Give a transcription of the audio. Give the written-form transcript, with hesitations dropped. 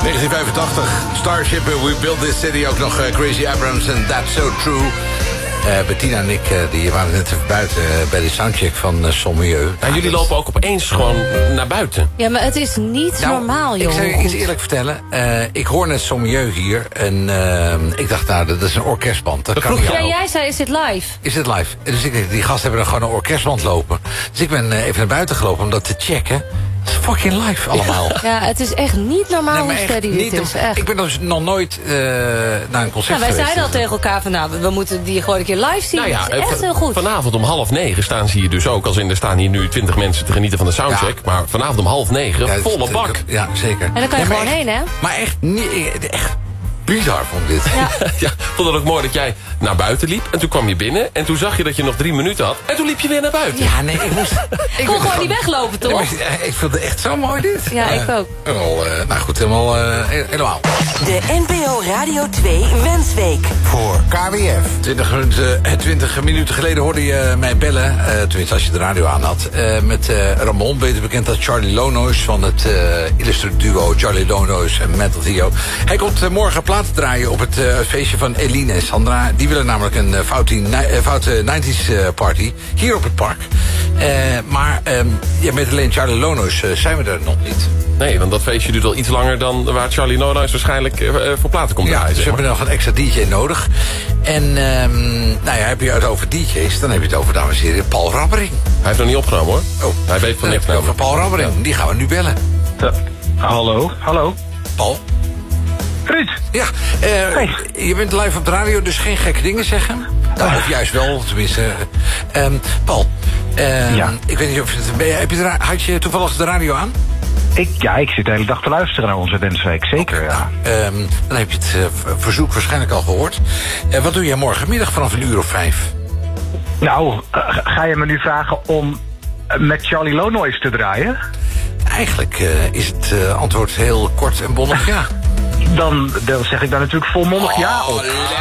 1985, Starship, We Built This City. Ook nog Crazy Abrams en That's So True. Bettina en ik die waren net even buiten bij de soundcheck van Sommieu. En jullie lopen ook opeens gewoon naar buiten. Ja, maar het is niet normaal, joh. Ik zal je iets eerlijk vertellen. Ik hoor net Sommieu hier. En ik dacht, nou, dat is een orkestband. Dat kan niet. Ja, jij zei, is dit live? Is het live? Dus ik denk, die gasten hebben er gewoon een orkestband lopen. Dus ik ben even naar buiten gelopen om dat te checken. Het is fucking live allemaal. Ja, het is echt niet normaal hoe steady dit is. Echt. Ik ben dus nog nooit naar een concert wij geweest. zeiden al tegen elkaar van, nou, we moeten die gewoon een keer live zien. Nou ja, het is echt heel goed. Vanavond om 8:30 staan ze hier dus ook. Als in, er staan hier nu 20 mensen te genieten van de soundcheck. Ja. Maar vanavond om 8:30, volle bak. Ja, zeker. En dan kan je gewoon heen, hè? Maar echt niet... Echt bizar vond dit. Ja. Ja, vond het ook mooi dat jij naar buiten liep. En toen kwam je binnen. En toen zag je dat je nog 3 minuten had. En toen liep je weer naar buiten. Ja, nee, ik moest... Ik kon gewoon niet weglopen, toch? Nee, maar, ik vond het echt zo mooi, dit. Ja, ik ook. Nou goed, helemaal. De NPO Radio 2 Wensweek. Voor KWF. 20 minuten geleden hoorde je mij bellen. Tenminste, als je de radio aan had. Met Ramon, beter bekend als Charlie Lonois. Van het illustre duo Charlie Lonois en Mental Theo. Hij komt morgen platen draaien op het feestje van Eline en Sandra. Die willen namelijk een foute 90s party. Hier op het park. Maar met alleen Charlie Lonois zijn we er nog niet. Nee, want dat feestje duurt al iets langer dan waar Charlie Lonois waarschijnlijk voor platen komt draaien. Ja, dus we hebben nog een extra DJ nodig. En heb je het over DJ's, dan heb je het over, dames en heren, Paul Rabbering. Hij heeft nog niet opgenomen, hoor. Oh, hij weet van niks. Over Paul Rabbering, die gaan we nu bellen. Hallo. Paul? Ruud. Ja, je bent live op de radio, dus geen gekke dingen zeggen. Nou, of juist wel, tenminste. Paul, ik weet niet of had je toevallig de radio aan? Ik zit de hele dag te luisteren naar onze Wensweek, zeker. Ja. Dan heb je het verzoek waarschijnlijk al gehoord. Wat doe jij morgenmiddag vanaf 5:00? Nou, ga je me nu vragen om met Charlie Lonois te draaien? Eigenlijk is het antwoord heel kort en bondig ja. Dan zeg ik daar natuurlijk volmondig ja op.